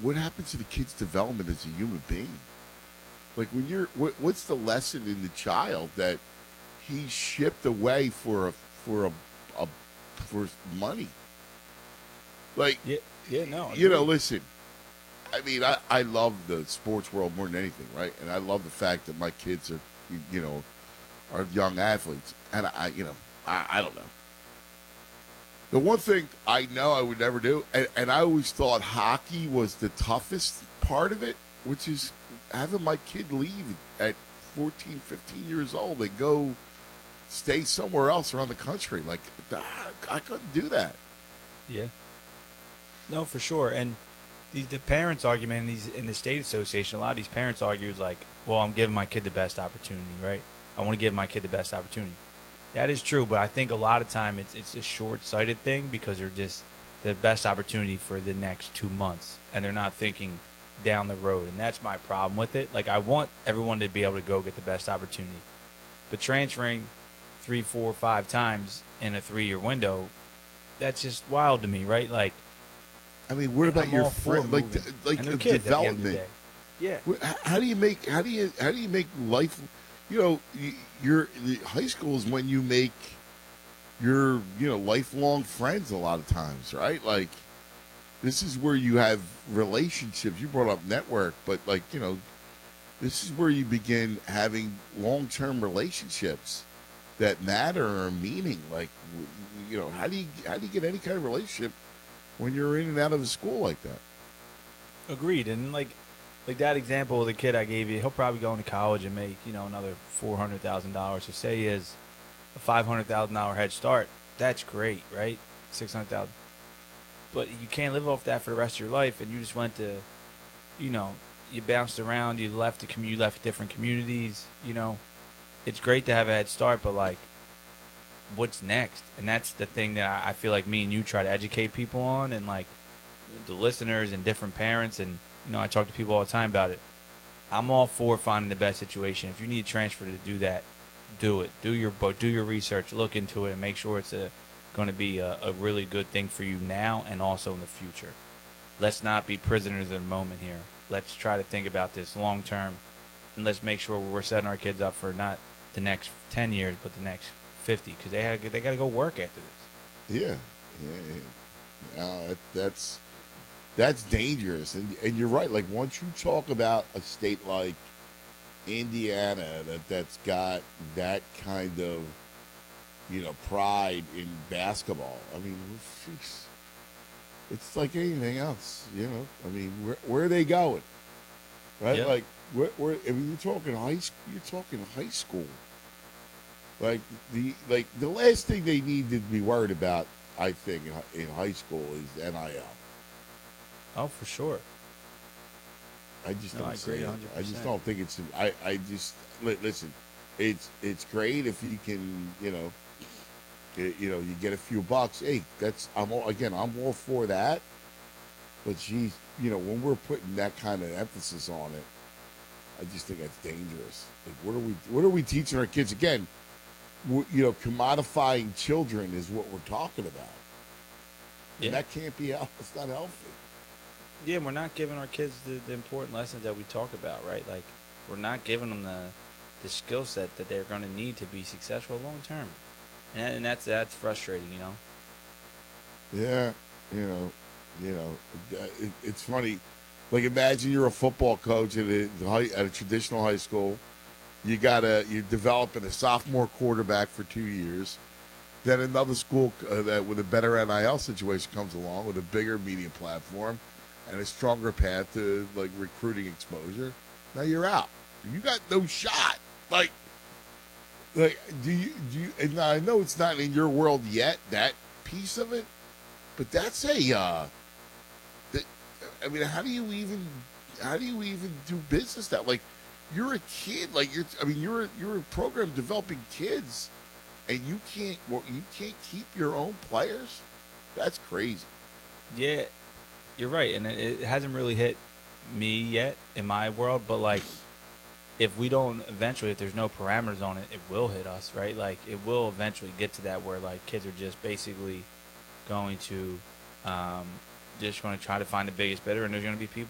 what happens to the kid's development as a human being? Like when what's the lesson in the child that he's shipped away a for money? Like, Yeah, yeah, no, you know, agreed. listen. I mean, I love the sports world more than anything, right? And I love the fact that my kids are, you know, are young athletes. And I don't know. The one thing I know I would never do, and I always thought hockey was the toughest part of it, which is having my kid leave at 14, 15 years old and go stay somewhere else around the country. Like, I couldn't do that. Yeah, no, for sure. And the parents' argument in these in the state association, a lot of these parents argue is like, well, I'm giving my kid the best opportunity, right? I want to give my kid the best opportunity. That is true, but I think a lot of time it's a short sighted thing because they're just the best opportunity for the next 2 months, and they're not thinking down the road, and that's my problem with it. Like I want everyone to be able to go get the best opportunity, but transferring 3, 4, 5 times in a 3 year window, that's just wild to me, right? Like I mean, what about I'm your all for friend? Like, moving, like and they're kids at the end of the development. day. Yeah, How do you make how do you make life? You know, your high school is when you make your lifelong friends. A lot of times, right? Like this is where you have relationships. You brought up network, but like this is where you begin having long term relationships that matter or meaning. Like how do you get any kind of relationship when you're in and out of a school like that? agreed. And like that example of the kid I gave you, he'll probably go into college and make another $400,000. So say he has a $500,000 head start. That's great, right? 600,000. But you can't live off that for the rest of your life. And you just went to, you know, you bounced around. You left you left different communities. It's great to have a head start, but like, what's next? And that's the thing that I feel like me and you try to educate people on, and like the listeners and different parents. And I talk to people all the time about it. I'm all for finding the best situation. If you need a transfer to do that, do it. Do your research, look into it, and make sure it's going to be a really good thing for you now and also in the future. Let's not be prisoners of the moment here. Let's try to think about this long term, and let's make sure we're setting our kids up for not the next 10 years, but the next 50, because they got to go work after Yeah, yeah. That's dangerous, and you're right. Like once you talk about a state like Indiana that's got that kind of pride in basketball. I mean, jeez, it's like anything else. I mean, where are they going? this. Right? Yep. Like I mean, you're talking high school. You're talking high school. Like the last thing they need to be worried about, I think, in high school is NIL. Oh, for sure. I just No, I don't see agree it. I just 100%. don't think it's. I just listen. It's great if you can you get a few bucks. Hey, I'm all for that. But geez, when we're putting that kind of emphasis on it, I just think that's dangerous. Like, what are we teaching our kids? Again, commodifying children is what we're talking about, and Yeah. that can't be. It's not healthy. Yeah, we're not giving our kids the important lessons that we talk about, right? Like, we're not giving them the skill set that they're going to need to be successful long term, and that's frustrating. Yeah, you know, it's funny. Like imagine you're a football coach at a traditional high school. You're developing a sophomore quarterback for 2 years. Then another school that with a better NIL situation comes along with a bigger media platform and a stronger path to like recruiting exposure. Now you're out. You got no shot. Like do you? And I know it's not in your world yet, that piece of it, but that's a. That, I mean, how do you even do business that like you're a kid like you're a program developing kids and you can't keep your own players. That's crazy. Yeah, you're right, and it hasn't really hit me yet in my world, but like, if we don't eventually, if there's no parameters on it, it will hit us, right? Like, it will eventually get to that where like kids are just basically going to um, just going to try to find the biggest bidder, and there's going to be people